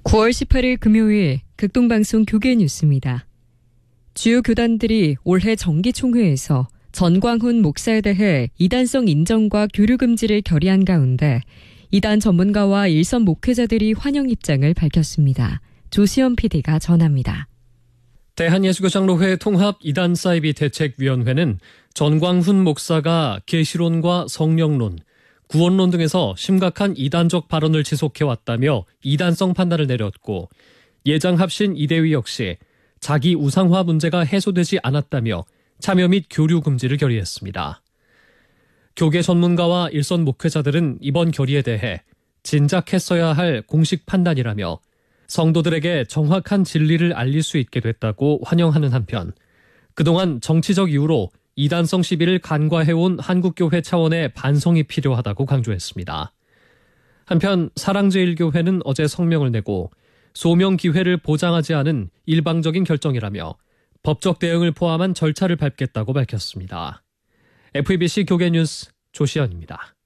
9월 18일 금요일 극동방송 교계 뉴스입니다. 주요 교단들이 올해 정기총회에서 전광훈 목사에 대해 이단성 인정과 교류 금지를 결의한 가운데 이단 전문가와 일선 목회자들이 환영 입장을 밝혔습니다. 조시연 PD가 전합니다. 대한예수교장로회 통합 이단 사이비 대책위원회는 전광훈 목사가 계시론과 성령론, 구원론 등에서 심각한 이단적 발언을 지속해왔다며 이단성 판단을 내렸고, 예장합신 이대위 역시 자기 우상화 문제가 해소되지 않았다며 참여 및 교류 금지를 결의했습니다. 교계 전문가와 일선 목회자들은 이번 결의에 대해 진작했어야 할 공식 판단이라며 성도들에게 정확한 진리를 알릴 수 있게 됐다고 환영하는 한편, 그동안 정치적 이유로 이단성 시비를 간과해온 한국교회 차원의 반성이 필요하다고 강조했습니다. 한편 사랑제일교회는 어제 성명을 내고 소명 기회를 보장하지 않은 일방적인 결정이라며 법적 대응을 포함한 절차를 밟겠다고 밝혔습니다. FEBC 교계뉴스 조시연입니다.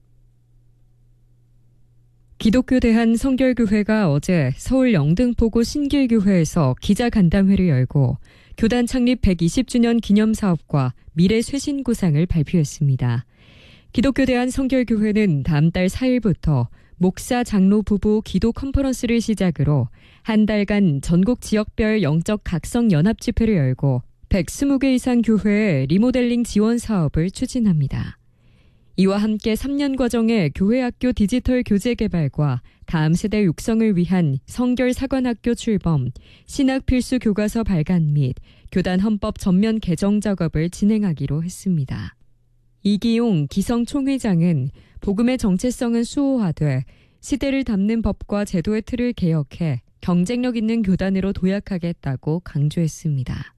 기독교 대한성결교회가 어제 서울 영등포구 신길교회에서 기자간담회를 열고 교단 창립 120주년 기념사업과 미래쇄신구상을 발표했습니다. 기독교 대한성결교회는 다음 달 4일부터 목사 장로 부부 기도 컨퍼런스를 시작으로 한 달간 전국 지역별 영적 각성 연합 집회를 열고 120개 이상 교회의 리모델링 지원 사업을 추진합니다. 이와 함께 3년 과정의 교회학교 디지털 교재 개발과 다음 세대 육성을 위한 성결사관학교 출범, 신학 필수 교과서 발간 및 교단 헌법 전면 개정 작업을 진행하기로 했습니다. 이기용 기성총회장은 복음의 정체성은 수호하되 시대를 담는 법과 제도의 틀을 개혁해 경쟁력 있는 교단으로 도약하겠다고 강조했습니다.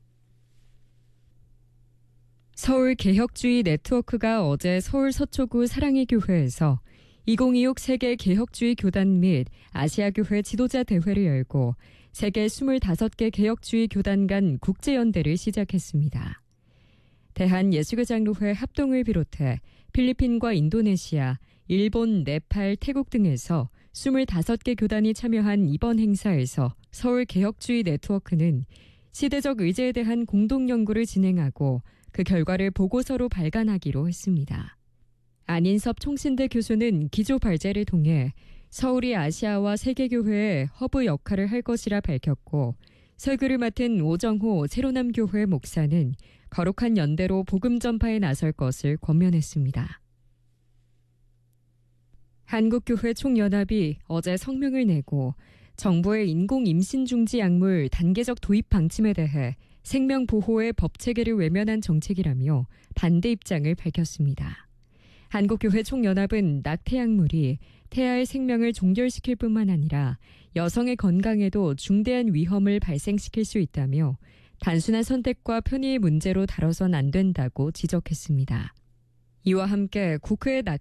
서울개혁주의 네트워크가 어제 서울 서초구 사랑의 교회에서 2026 세계 개혁주의 교단 및 아시아교회 지도자 대회를 열고 세계 25개 개혁주의 교단 간 국제연대를 시작했습니다. 대한예수교장로회 합동을 비롯해 필리핀과 인도네시아, 일본, 네팔, 태국 등에서 25개 교단이 참여한 이번 행사에서 서울개혁주의 네트워크는 시대적 의제에 대한 공동연구를 진행하고 그 결과를 보고서로 발간하기로 했습니다. 안인섭 총신대 교수는 기조 발제를 통해 서울이 아시아와 세계교회의 허브 역할을 할 것이라 밝혔고, 설교를 맡은 오정호 세로남교회 목사는 거룩한 연대로 복음 전파에 나설 것을 권면했습니다. 한국교회 총연합이 어제 성명을 내고 정부의 인공 임신 중지 약물 단계적 도입 방침에 대해 생명보호의 법체계를 외면한 정책이라며 반대 입장을 밝혔습니다. 한국교회 총연합은 낙태약물이 태아의 생명을 종결시킬 뿐만 아니라 여성의 건강에도 중대한 위험을 발생시킬 수 있다며 단순한 선택과 편의의 문제로 다뤄선 안 된다고 지적했습니다. 이와 함께 국회의